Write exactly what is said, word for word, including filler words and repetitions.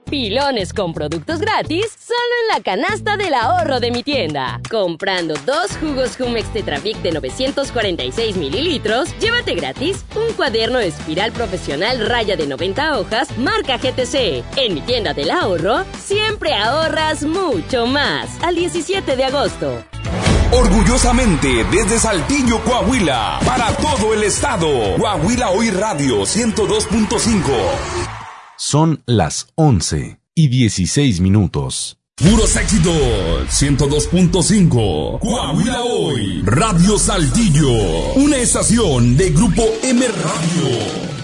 Pilones con productos gratis solo en la canasta del ahorro de mi tienda. Comprando dos jugos Jumex Tetrabric de novecientos cuarenta y seis mililitros, llévate gratis un cuaderno espiral profesional raya de noventa hojas marca G T C. En mi tienda del ahorro, siempre ahorras mucho más. Al diecisiete de agosto. Orgullosamente desde Saltillo, Coahuila, para todo el estado. Coahuila Hoy Radio ciento dos punto cinco. Son las once y dieciséis minutos. Puros éxitos, ciento dos punto cinco. Coahuila Hoy, Radio Saltillo. Una estación de Grupo M Radio.